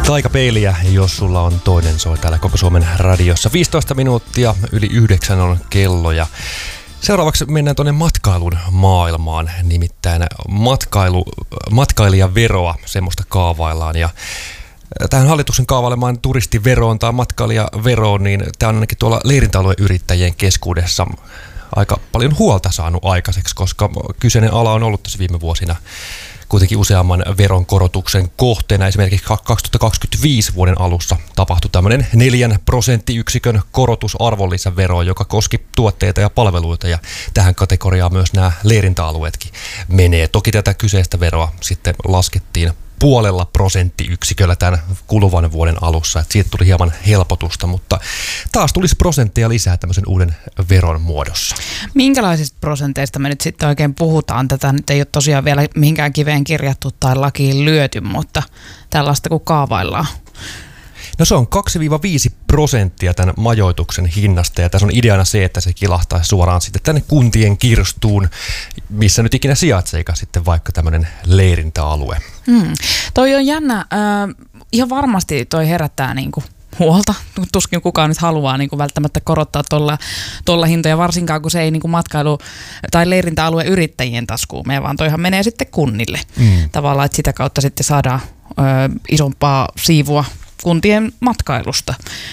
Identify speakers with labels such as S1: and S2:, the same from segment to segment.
S1: Taikapeiliä, jos sulla on toinen, soi täällä Koko Suomen radiossa. 15 minuuttia yli 9 on kello ja seuraavaksi mennään tuonne matkailun maailmaan, nimittäin matkailijaveroa, semmoista kaavaillaan. Ja tähän hallituksen kaavailemaan turistiveroon tai matkailijaveroon, niin tämä on ainakin tuolla leirintäalueen yrittäjien keskuudessa aika paljon huolta saanut aikaiseksi, koska kyseinen ala on ollut tässä viime vuosina kuitenkin useamman veronkorotuksen kohteena. Esimerkiksi 2025 vuoden alussa tapahtui tämmöinen 4 prosenttiyksikön korotus arvonlisäveroon, joka koski tuotteita ja palveluita, ja tähän kategoriaan myös nämä leirintäalueetkin menee. Toki tätä kyseistä veroa sitten laskettiin 0,5 prosenttiyksiköllä tämän kuluvan vuoden alussa, että siitä tuli hieman helpotusta, mutta taas tulisi prosentteja lisää tämmöisen uuden veron muodossa.
S2: Minkälaisista prosenteista me nyt sitten oikein puhutaan? Tätä nyt ei ole tosiaan vielä mihinkään kiveen kirjattu tai lakiin lyöty, mutta tällaista kuin kaavaillaan.
S1: No se on 2-5% tämän majoituksen hinnasta, ja tässä on ideana se, että se kilahtaisi suoraan sitten tänne kuntien kirstuun, missä nyt ikinä sijaitseekaan sitten vaikka tämmöinen leirintäalue.
S2: Toi on jännä. Ihan varmasti toi herättää niinku huolta. Tuskin kukaan nyt haluaa niinku välttämättä korottaa tuolla hintoja, varsinkaan kun se ei niinku matkailu- tai leirintäalueen yrittäjien taskuun mene, vaan toihan menee sitten kunnille. Tavallaan, että sitä kautta sitten saadaan isompaa siivua kuntien matkailusta.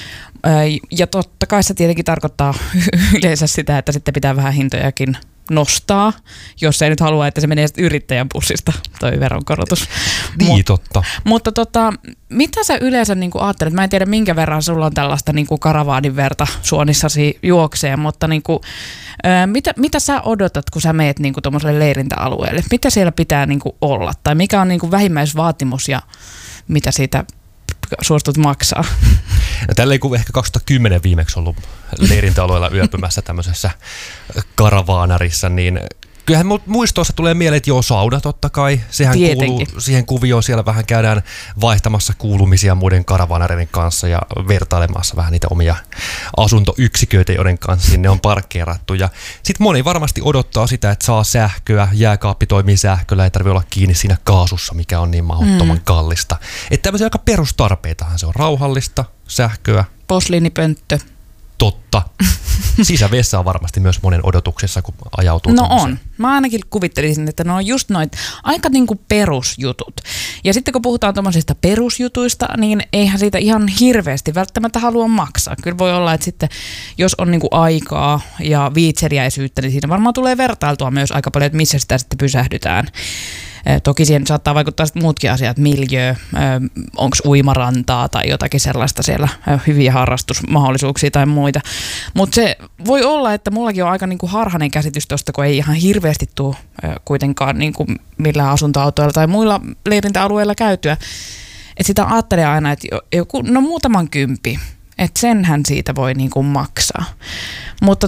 S2: Ja totta kai se tietenkin tarkoittaa yleensä sitä, että sitten pitää vähän hintojakin nostaa, jos ei nyt halua, että se menee yrittäjän pussista, toi veronkorotus.
S1: Niin, totta.
S2: Mutta mitä sä yleensä niin kuin ajattelet? Mä en tiedä, minkä verran sulla on tällaista niin kuin karavaanin verta suonissasi juoksee, mutta niin kuin, mitä sä odotat, kun sä meet niin kuin tuommoiselle leirintäalueelle? Mitä siellä pitää niin kuin olla? Tai mikä on niin kuin vähimmäisvaatimus ja mitä siitä suostut maksaa?
S1: No, tälleen kun ehkä 2010 viimeksi ollut leirintäalueella yöpymässä tämmöisessä karavaanarissa, niin kyllähän muistoissa tulee mieleen, että joo, sauna totta kai. Sehän kuuluu siihen kuvioon. Siellä vähän käydään vaihtamassa kuulumisia muiden karavaanareiden kanssa ja vertailemassa vähän niitä omia asuntoyksiköitä, joiden kanssa sinne on parkkeerattu. Ja sitten moni varmasti odottaa sitä, että saa sähköä, jääkaappi toimii sähköllä, ei tarvitse olla kiinni siinä kaasussa, mikä on niin mahdottoman kallista. Että tämmöisiä aika perustarpeitahan se on: rauhallista, sähköä,
S2: posliinipönttö.
S1: Totta. Sisävessa on varmasti myös monen odotuksessa, kun ajautuu.
S2: No on. Mä ainakin kuvittelisin, että ne on just noit aika niinku perusjutut. Ja sitten kun puhutaan tommosista perusjutuista, niin eihän siitä ihan hirveästi välttämättä halua maksaa. Kyllä voi olla, että sitten jos on niinku aikaa ja viitseliäisyyttä, niin siinä varmaan tulee vertailtua myös aika paljon, että missä sitä sitten pysähdytään. Toki siihen saattaa vaikuttaa sitten muutkin asiat, miljöö, onko uimarantaa tai jotakin sellaista siellä, hyviä harrastusmahdollisuuksia tai muita. Mutta se voi olla, että mullakin on aika niinku harhainen käsitys tuosta, kun ei ihan hirveästi tule kuitenkaan niinku millään asuntoautoilla tai muilla leirintäalueilla käytyä. Että sitä ajattelee aina, että joku, no muutaman kympi, että senhän siitä voi niinku maksaa. Mutta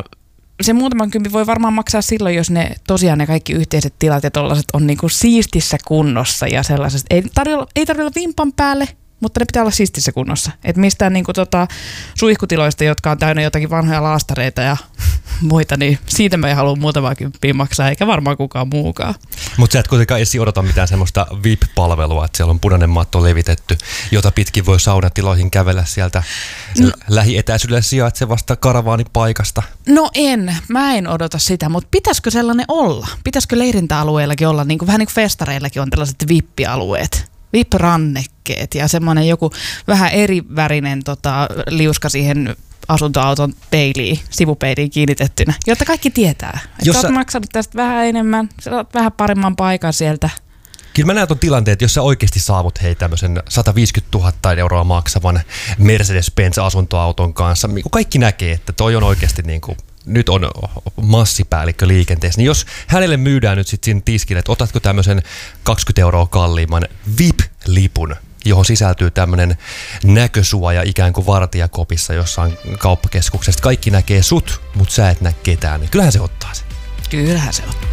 S2: se muutaman kympi voi varmaan maksaa silloin, jos ne tosiaan ne kaikki yhteiset tilat ja tollaiset on niinku siistissä kunnossa ja sellaiset. Ei tarvitse olla vimpan päälle, mutta ne pitää olla siistissä kunnossa. Et mistään niinku suihkutiloista, jotka on täynnä jotakin vanhoja laastareita ja muita, niin siitä mä en halua muutamaa kymppiä maksaa, eikä varmaan kukaan muukaan.
S1: Mutta sä et kuitenkaan edes odota mitään semmoista VIP-palvelua, että siellä on punainen matto levitetty, jota pitkin voi saunatiloihin kävellä sieltä lähietäisyydellä sijaitsevasta karavaanipaikasta. No
S2: mä en odota sitä, mutta pitäisikö sellainen olla? Pitäisikö leirintäalueellakin olla, niin kuin, vähän niin kuin festareillakin on tällaiset VIP-alueet? VIP-rannekkeet ja semmoinen joku vähän eri värinen liuska siihen asuntoauton peiliin, sivupeiliin kiinnitettynä, jotta kaikki tietää. Että sä oot maksanut tästä vähän enemmän, sä oot vähän paremman paikan sieltä.
S1: Kyllä mä näen ton tilanteen, että jos sä oikeasti saavut tämmöisen 150 000 € maksavan Mercedes-Benz asuntoauton kanssa, niin kaikki näkee, että toi on oikeasti niin kuin, nyt on massipäällikkö liikenteessä, niin jos hänelle myydään nyt sitten siinä tiskille, että otatko tämmöisen 20 € kalliimman VIP-lipun, johon sisältyy tämmöinen näkösuoja ikään kuin vartijakopissa jossain kauppakeskuksessa. Kaikki näkee sut, mutta sä et näe ketään, niin kyllähän se ottaa sen.
S2: Kyllähän se ottaa.